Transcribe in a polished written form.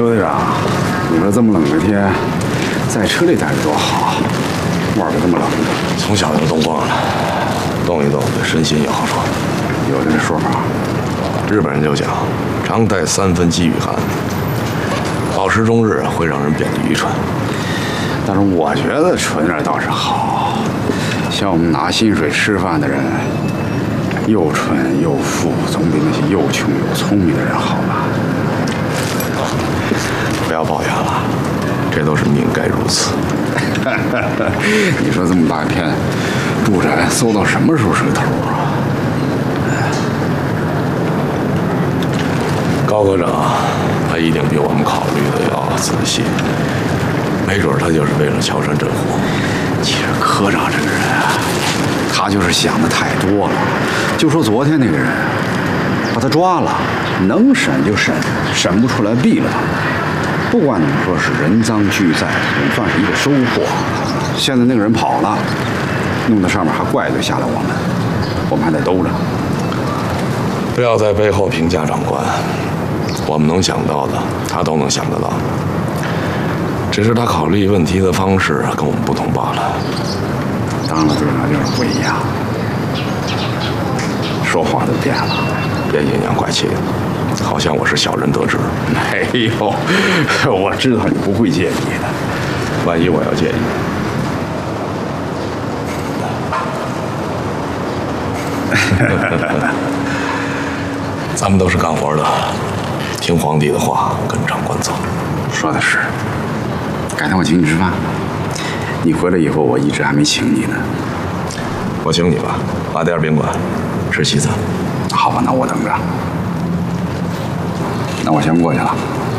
周队长，你说这么冷的天，在车里待着多好，外边这么冷的。 从小就冻惯了，动一动对身心有好处。 有这说法， 日本人就讲，常带3分饥与寒，保持终日会让人变得愚蠢。 但是我觉得纯点倒是好，像我们拿薪水吃饭的人，又蠢又富，总比那些又穷又聪明的人好吧？ 不要抱怨了，这都是命该如此。 你说这么大一片住宅，搜到什么时候是个头啊？ 高科长，他一定比我们考虑的要仔细，没准他就是为了敲山震虎。 其实科长这个人啊，他就是想的太多了。就说昨天那个人，把他抓了，能审就审，审不出来毙了他。不管怎么说，是人赃俱在，总算是一个收获。现在那个人跑了，弄得上面还怪罪下来我们还得兜着。 不要在背后评价长官，我们能想到的，他都能想得到。只是他考虑问题的方式跟我们不同罢了。 当了队长就是不一样，说话都变了。 别阴阳怪气的，好像我是小人得志。 没有，我知道你不会介意的。 万一我要介意，咱们都是干活的，听皇帝的话，跟长官走。 说的是，改天我请你吃饭。你回来以后，我一直还没请你呢。 我请你吧，马甸宾馆吃西餐。 好吧，那我等着。那我先过去了。